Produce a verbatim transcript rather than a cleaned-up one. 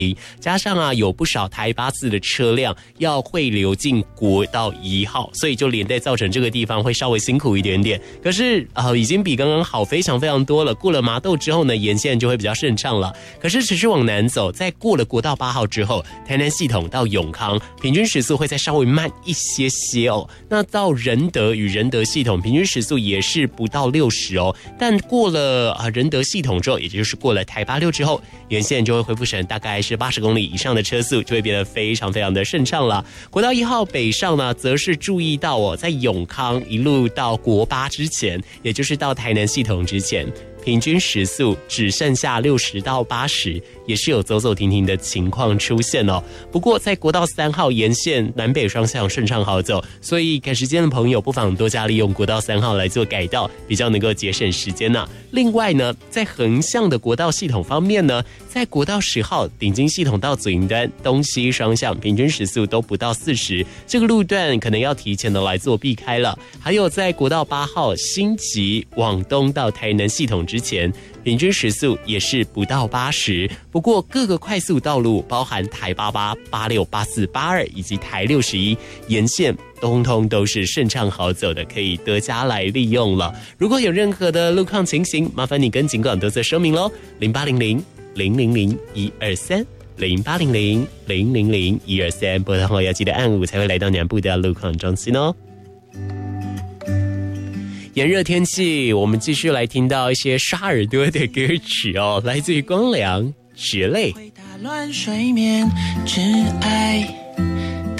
加上啊有不少台八四的车辆要汇流进国道一号，所以就连带造成这个地方会稍微辛苦一点点。可是呃已经比刚刚好非常非常多了。过了麻豆之后呢，沿线就会比较顺畅了。可是持续往南走，在过了国道八号之后，台南系统到永康平均时速会再稍微慢一些些哦。那到仁德与仁德系统平均时速也是不到六十哦。但过了啊仁德系统之后，也就是过了台八六之后，沿线就会恢复成大概是八十公里以上的车速，就会变得非常非常的顺畅了。国道一号北上呢，则是注意到哦，在永康一路到国八之前，也就是到台南系统之前，平均时速只剩下六十到八十，也是有走走停停的情况出现哦。不过在国道三号沿线南北双向顺畅好走，所以赶时间的朋友不妨多加利用国道三号来做改道，比较能够节省时间呢。另外呢，在横向的国道系统方面呢，在国道十号顶金系统到左营端东西双向平均时速都不到四十，这个路段可能要提前的来做避开了。还有在国道八号新集往东到台南系统之前，平均时速也是不到八十。不过各个快速道路，包含台八八、八六、八四、八二以及台六十一沿线，通通都是顺畅好走的，可以得加来利用了。如果有任何的路况情形，麻烦你跟警管多做说明咯。零八零零零零零一二三零八零零零零零一二三，拨通后要记得按五才会来到南部的路况中心哦。炎热天气，我们继续来听到一些刷耳朵的歌曲哦，来自于光良《血泪》。 会打乱睡眠，只爱